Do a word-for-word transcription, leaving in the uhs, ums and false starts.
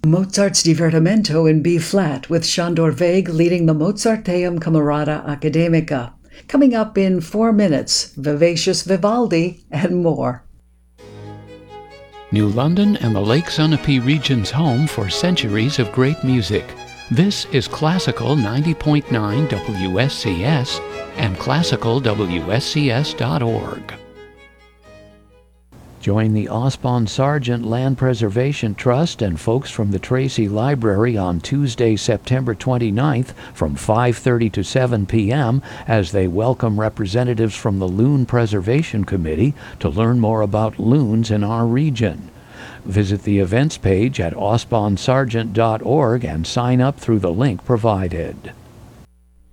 Mozart's Divertimento in B-flat with Sándor Vég leading the Mozarteum Camerata Academica. Coming up in four minutes, Vivacious Vivaldi and more. New London and the Lake Sunapee region's home for centuries of great music. This is Classical ninety point nine W S C S and classical W S C S dot org. Join the Osbon Sargent Land Preservation Trust and folks from the Tracy Library on Tuesday, September twenty-ninth from five thirty to seven p.m. as they welcome representatives from the Loon Preservation Committee to learn more about loons in our region. Visit the events page at osbon sargent dot org and sign up through the link provided.